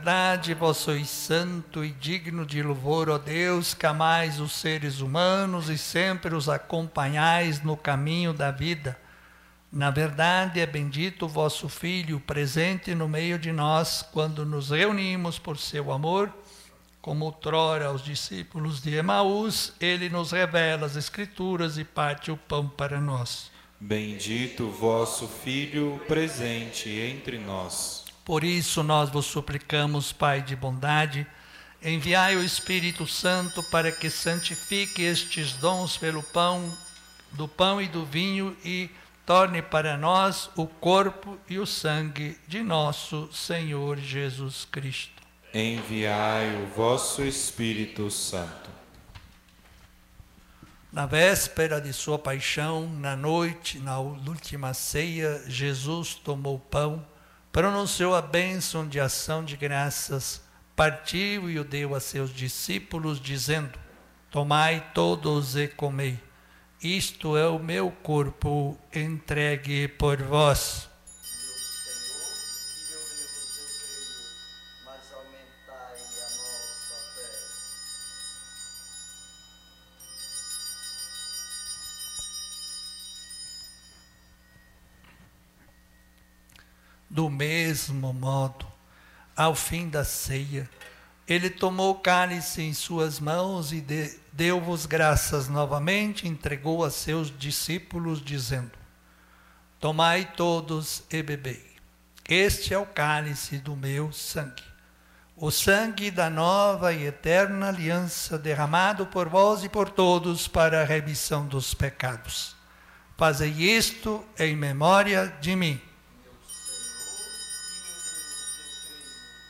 Verdade, vós sois santo e digno de louvor, ó Deus, que amais os seres humanos e sempre os acompanhais no caminho da vida. Na verdade, é bendito o vosso Filho, presente no meio de nós, quando nos reunimos por seu amor, como outrora aos discípulos de Emaús, ele nos revela as Escrituras e parte o pão para nós. Bendito o vosso Filho, presente entre nós. Por isso nós vos suplicamos, Pai de bondade, enviai o Espírito Santo para que santifique estes dons do pão e do vinho e torne para nós o corpo e o sangue de nosso Senhor Jesus Cristo. Enviai o vosso Espírito Santo. Na véspera de sua paixão, na noite, na última ceia, Jesus tomou o pão, pronunciou a bênção de ação de graças, partiu e o deu a seus discípulos, dizendo: tomai todos e comei. Isto é o meu corpo entregue por vós. Do mesmo modo, ao fim da ceia, ele tomou o cálice em suas mãos e deu-vos graças novamente, entregou a seus discípulos, dizendo: tomai todos e bebei. Este é o cálice do meu sangue, o sangue da nova e eterna aliança, derramado por vós e por todos para a remissão dos pecados. Fazei isto em memória de mim.